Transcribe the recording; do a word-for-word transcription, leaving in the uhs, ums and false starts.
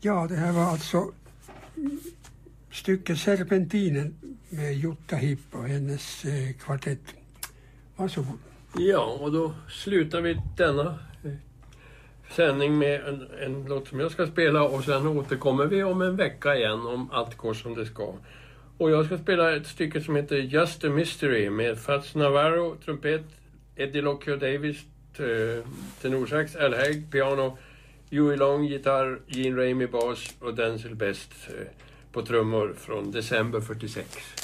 Ja, det här var alltså stycket Serpentinen med Jutta Hipp och hennes eh, kvartett. Varsågod. Ja, och då slutar vi denna sändning med en, en låt som jag ska spela och sen återkommer vi om en vecka igen om allt går som det ska. Och jag ska spela ett stycke som heter Just a Mystery med Fats Navarro, trumpet, Eddie Lockyer Davis, tenorsax, Al Haig, piano, Huey Long, gitarr, Gene Ramey, bas och Denzel Best på trummor från december fyrtiosex.